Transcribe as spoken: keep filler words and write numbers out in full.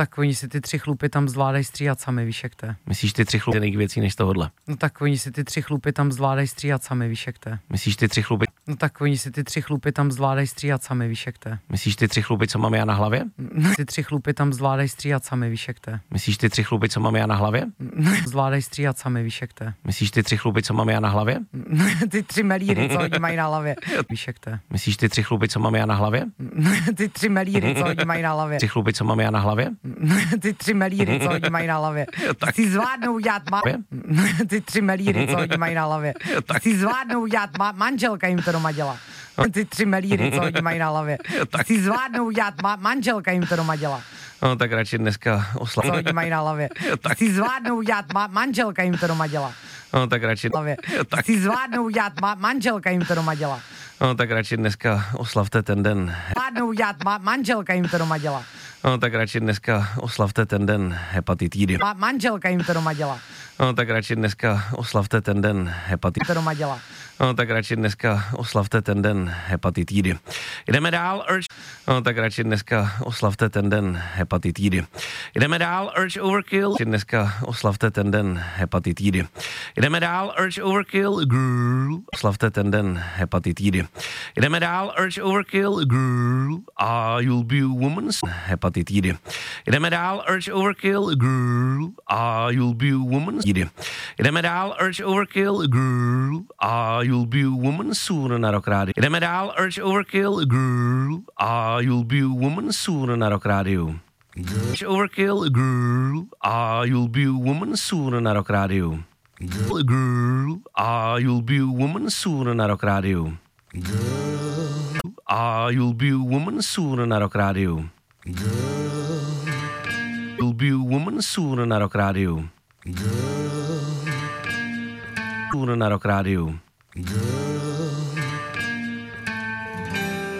tak oni si ty tři chlupy tam zvládají stříhat sami, víš jak to je. Myslíš ty tři chlupy jiných věcí než tohodle? No tak oni si ty tři chlupy tam zvládají stříhat sami, víš jak to je. Myslíš ty tři chlupy? No tak oni si ty tři chlupy tam zvládají stříhat sami, víš jak to je. Myslíš ty tři chlupy, co mám já na hlavě? Ty tři chlupy tam zvládají stříhat sami, víš jak to je. Myslíš ty tři chlupy, co mám já na hlavě? Zvládají stříhat sami, víš jak to je. Myslíš ty tři chlupy, co mám já na hlavě? Ty tři melíry, co oni mají na hlavě. Víš jak to je. Myslíš ty tři chlupy, co mám já na hlavě? Ty tři melíry, co oni mají na hlavě. Tři chlupy, co mám já na hlavě? Ty tři melíry, co oni mají na hlavě. Si zvládnou udělat ma... Ty tři melíry, co oni mají na hlavě. Si zvládnou udělat ma... manželka jim to doma dělá. Ty tři melíry, co oni mají na hlavě. Si zvládnou udělat ma... manželka jim to doma dělá. No tak radši dneska oslav. Co oni mají na hlavě. Si zvládnou udělat ma... manželka jim to doma dělá. No tak radši. Si zvládnou udělat ma... manželka jim to doma dělá. No tak radši dneska oslavte ten den. Zvládnou udělat ma... manželka jim to doma dělá. No tak radši dneska oslavte ten den hepatitidy. Ma... manželka jim to doma dělá. No tak radši dneska oslavte ten den hepatitidy. To doma dělá. No tak radši dneska oslavte ten den hepatitidy. Jdeme dál, urge. No tak radši dneska oslavte ten den hepatitidy. Jdeme dál, urge overkill. Dneska oslavte ten den hepatitidy. Jdeme dál, urge overkill. Girl. Oslavte ten den hepatitidy. Jdeme dál, urge overkill. Girl. Ah, you'll be a woman. Hepatitidy. Jdeme dál, urge overkill. Girl. Ah, you'll be a woman. Jdeme dál, urge overkill. Girl. Ah, you'll be a woman soon na Rock Radio. Jdeme dál, urge overkill. Girl. Ah, you'll be a woman soon na Rock Radio. Urge overkill. Girl. Ah, you'll be a woman soon na Rock Radio. Girl. Ah, you'll be a woman soon na Rock Radio. Ah, you'll be a woman soon na Rock Radio. You'll be a woman soon na Rock Radio. Soon na Rock Radio.